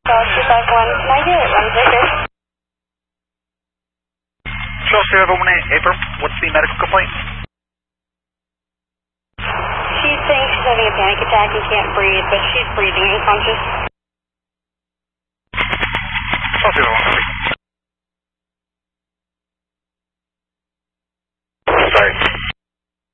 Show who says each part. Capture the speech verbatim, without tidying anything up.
Speaker 1: two five one, can I get one ticket?
Speaker 2: Charles zero one eight, April, what's the medical complaint?
Speaker 1: She's saying she's having a panic attack and can't breathe, but she's breathing unconscious.
Speaker 2: Charles zero one eight.